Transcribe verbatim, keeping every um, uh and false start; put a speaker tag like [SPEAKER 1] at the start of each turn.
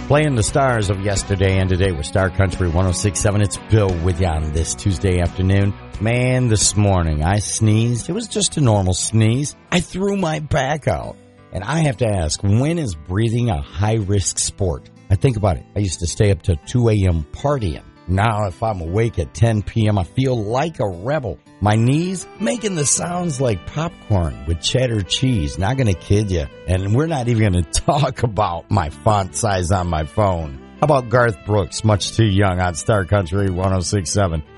[SPEAKER 1] Playing the stars of yesterday and today with Star Country one oh six point seven. It's Bill with you on this Tuesday afternoon. Man, this morning I sneezed. It was just a normal sneeze. I threw my back out. And I have to ask, when is breathing a high-risk sport? I think about it. I used to stay up to two a.m. partying. Now, if I'm awake at ten p.m., I feel like a rebel. My knees making the sounds like popcorn with cheddar cheese. Not going to kid you. And we're not even going to talk about my font size on my phone. How about Garth Brooks, Much Too Young on Star Country one oh six point seven?